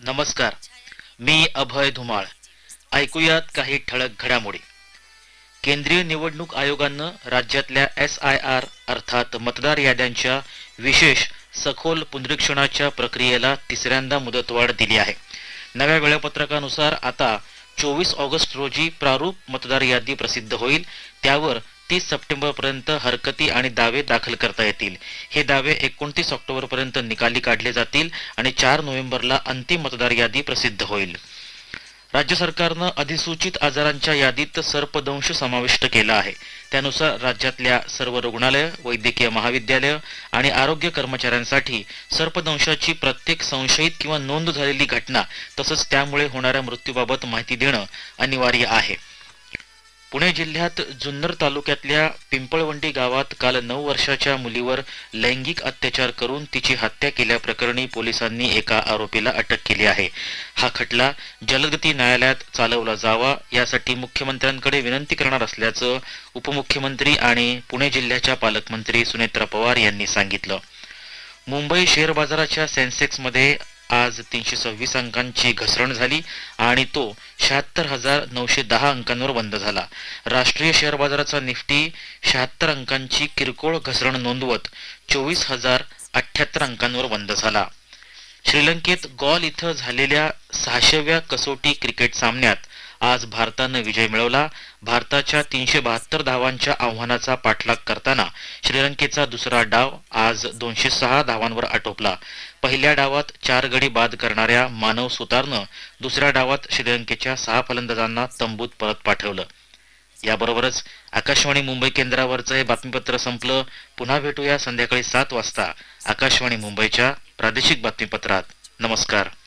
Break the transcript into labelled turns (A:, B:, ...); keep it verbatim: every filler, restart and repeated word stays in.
A: नमस्कार, मी अभय धुमाळ. ऐकूयात काही ठळक घडामोडी. केंद्रीय निवडणूक आयोगानं राज्यातल्या एस आय आर अर्थात मतदार याद्यांच्या विशेष सखोल पुनरीक्षणाच्या प्रक्रियेला तिसऱ्यांदा मुदतवाढ दिली आहे. नव्या वेळापत्रकानुसार आता चोवीस ऑगस्ट रोजी प्रारूप मतदार यादी प्रसिद्ध होईल. त्यावर तीस सप्टेंबर पर्यंत हरकती आणि दावे दाखल करता येतील. हे दावे एकोणतीस ऑक्टोबर पर्यंत निकाली काढले जातील आणि चार नोव्हेंबरला अंतिम मतदार यादी प्रसिद्ध होईल. राज्य सरकारनं अधिसूचित आजारांच्या यादीत सर्पदंश समाविष्ट केला आहे. त्यानुसार राज्यातल्या सर्व रुग्णालय, वैद्यकीय महाविद्यालय आणि आरोग्य कर्मचाऱ्यांसाठी सर्पदंशाची प्रत्येक संशयित किंवा नोंद झालेली घटना तसंच त्यामुळे होणाऱ्या मृत्यूबाबत माहिती देणं अनिवार्य आहे. पुणे जिल्ह्यात जुन्नर तालुक्यातल्या पिंपळवंडी गावात काल नऊ वर्षाच्या मुलीवर लैंगिक अत्याचार करून तिची हत्या केल्याप्रकरणी पोलिसांनी एका आरोपीला अटक केली आहे. हा खटला जलदगती न्यायालयात चालवला जावा यासाठी मुख्यमंत्र्यांकडे विनंती करणार असल्याचं उपमुख्यमंत्री आणि पुणे जिल्ह्याच्या पालकमंत्री सुनेत्रा पवार यांनी सांगितलं. मुंबई शेअर बाजाराच्या सेन्सेक्समध्ये आज तीनशे सव्वीस अंकांची घसरण झाली आणि तो शहात्तर हजार नऊशे दहा अंकांवर बंद झाला. राष्ट्रीय शेअर बाजाराचा निफ्टी शहात्तर अंकांची किरकोळ घसरण नोंदवत चोवीस हजार अठ्याहत्तर अंकांवर बंद झाला. श्रीलंकेत गॉल इथं झालेल्या सहाशेव्या कसोटी क्रिकेट सामन्यात आज भारतानं विजय मिळवला. भारताच्या तीनशे बहात्तर धावांच्या आव्हानाचा पाठलाग करताना श्रीलंकेचा दुसरा डाव आज दोनशे सहा धावांवर आटोपला. पहिल्या डावात चार गडी बाद करणाऱ्या मानव सुतारनं दुसऱ्या डावात श्रीलंकेच्या सहा फलंदाजांना तंबूत परत पाठवलं. याबरोबरच आकाशवाणी मुंबई केंद्रावरचं हे बातमीपत्र संपलं. पुन्हा भेटूया संध्याकाळी सात वाजता आकाशवाणी मुंबईच्या प्रादेशिक बातमीपत्रात. नमस्कार.